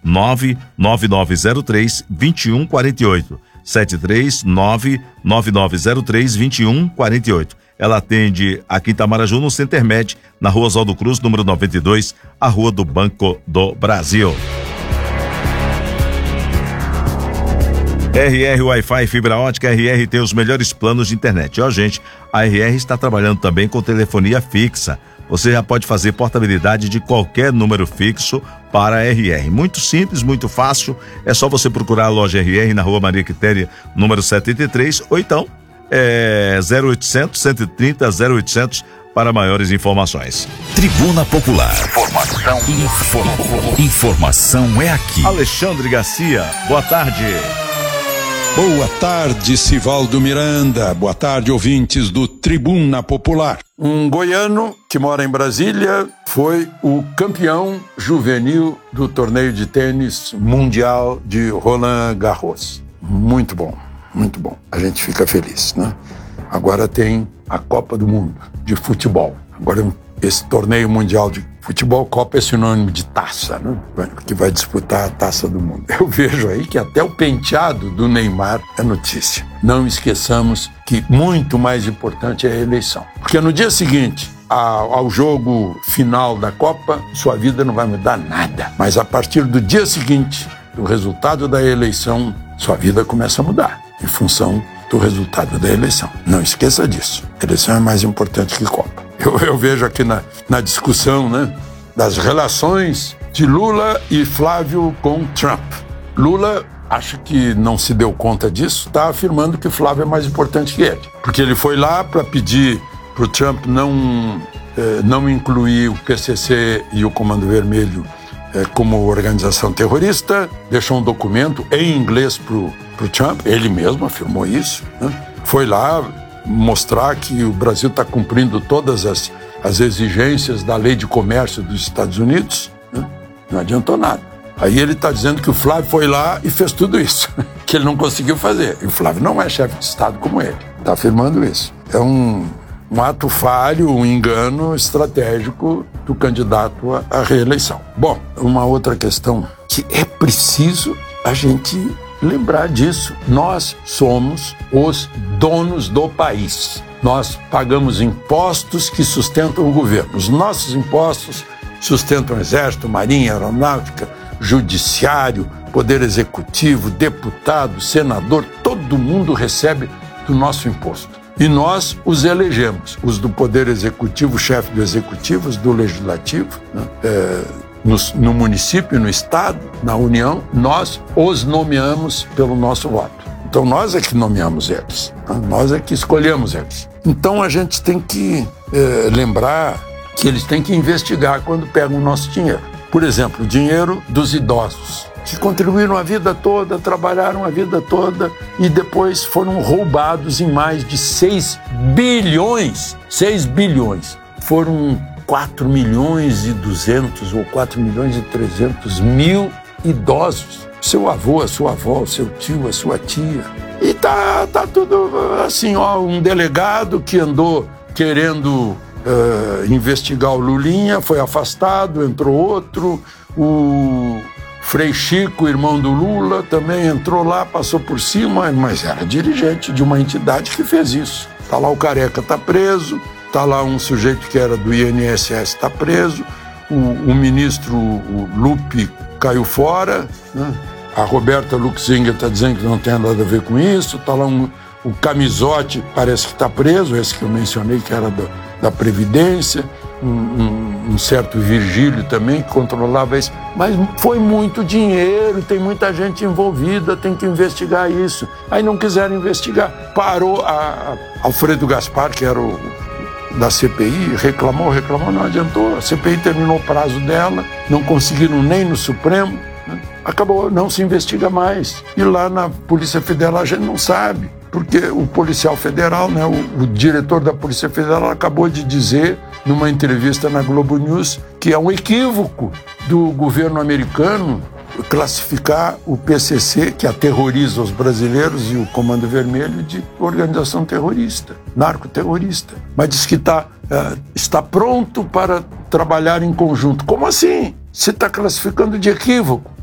99903-2148. 739-9903-2148. Ela atende aqui em Itamaraju, no Centermed, na Rua Oswaldo Cruz, número 92, a Rua do Banco do Brasil. RR Wi-Fi fibra ótica. RR tem os melhores planos de internet. Gente, a RR está trabalhando também com telefonia fixa. Você já pode fazer portabilidade de qualquer número fixo para a RR. Muito simples, muito fácil. É só você procurar a loja RR na Rua Maria Quitéria, número 73, ou então 0800 130 0800 para maiores informações. Tribuna Popular. Informação é aqui. Alexandre Garcia, boa tarde. Boa tarde, Sivaldo Miranda. Boa tarde, ouvintes do Tribuna Popular. Um goiano que mora em Brasília foi o campeão juvenil do torneio de tênis mundial de Roland Garros. Muito bom, muito bom. A gente fica feliz, né? Agora tem a Copa do Mundo de futebol. Agora esse torneio mundial de futebol, Copa é sinônimo de taça, né? Que vai disputar a Taça do Mundo. Eu vejo aí que até o penteado do Neymar é notícia. Não esqueçamos que muito mais importante é a eleição. Porque no dia seguinte ao jogo final da Copa, sua vida não vai mudar nada. Mas a partir do dia seguinte, do resultado da eleição, sua vida começa a mudar, em função do resultado da eleição. Não esqueça disso. A eleição é mais importante que Copa. Eu vejo aqui na discussão, né, das relações de Lula e Flávio com Trump. Lula acha que não se deu conta disso, está afirmando que Flávio é mais importante que ele. Porque ele foi lá para pedir para o Trump não incluir o PCC e o Comando Vermelho como organização terrorista, deixou um documento em inglês para o Trump, ele mesmo afirmou isso, né? Foi lá mostrar que o Brasil está cumprindo todas as exigências da lei de comércio dos Estados Unidos, né? Não adiantou nada. Aí ele está dizendo que o Flávio foi lá e fez tudo isso, que ele não conseguiu fazer. E o Flávio não é chefe de Estado como ele. Está afirmando isso. É um ato falho, um engano estratégico do candidato à reeleição. Bom, uma outra questão que é preciso a gente lembrar disso. Nós somos os donos do país. Nós pagamos impostos que sustentam o governo. Os nossos impostos sustentam o Exército, Marinha, Aeronáutica, Judiciário, Poder Executivo, deputado, senador, todo mundo recebe do nosso imposto. E nós os elegemos, os do Poder Executivo, chefe do Executivo, os do Legislativo, né? No município, no Estado, na União, nós os nomeamos pelo nosso voto. Então nós é que nomeamos eles, né? Nós é que escolhemos eles. Então a gente tem que lembrar que eles têm que investigar quando pegam o nosso dinheiro. Por exemplo, o dinheiro dos idosos, que contribuíram a vida toda, trabalharam a vida toda e depois foram roubados em mais de 6 bilhões. 6 bilhões. Foram 4 milhões e 200 ou 4 milhões e 300 mil idosos. Seu avô, a sua avó, o seu tio, a sua tia. E tá tudo assim, ó, um delegado que andou querendo investigar o Lulinha, foi afastado, entrou outro, o Frei Chico, irmão do Lula, também entrou lá, passou por cima, mas era dirigente de uma entidade que fez isso. Tá lá o Careca, tá preso, tá lá um sujeito que era do INSS, tá preso, o ministro o Lupe caiu fora, né? A Roberta Luxinger tá dizendo que não tem nada a ver com isso, tá lá o Camisotti, parece que tá preso, esse que eu mencionei que era da Previdência, um certo Virgílio também que controlava isso, mas foi muito dinheiro, tem muita gente envolvida, tem que investigar isso. Aí não quiseram investigar. Parou Alfredo Gaspar, que era o da CPI, reclamou, não adiantou. A CPI terminou o prazo dela, não conseguiram nem no Supremo, né? Acabou, não se investiga mais. E lá na Polícia Federal a gente não sabe, porque o policial federal, né, o diretor da Polícia Federal acabou de dizer numa entrevista na Globo News que é um equívoco do governo americano classificar o PCC, que aterroriza os brasileiros, e o Comando Vermelho de organização terrorista, narcoterrorista. Mas diz que está pronto para trabalhar em conjunto. Como assim? Você está classificando de equívoco.